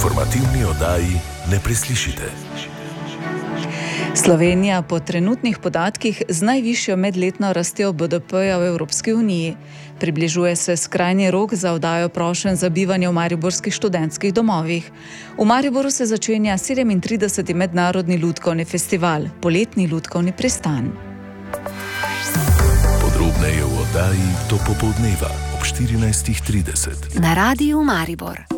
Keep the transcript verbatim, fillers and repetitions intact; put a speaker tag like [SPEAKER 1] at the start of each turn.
[SPEAKER 1] informativni oddaji ne preslišite.
[SPEAKER 2] Slovenija po trenutnih podatkih z najvišjo medletno rastjo B D P-ja v Evropski uniji. Približuje se skrajni rok za oddajo prošenj za bivanje v mariborskih študentskih domovih. V Mariboru se začenja sedemintrideseti mednarodni lutkovni festival, poletni lutkovni pristan.
[SPEAKER 1] Podrobneje v oddaji do popoldneva ob štirinajstih trideset.
[SPEAKER 3] Na Radiu Maribor.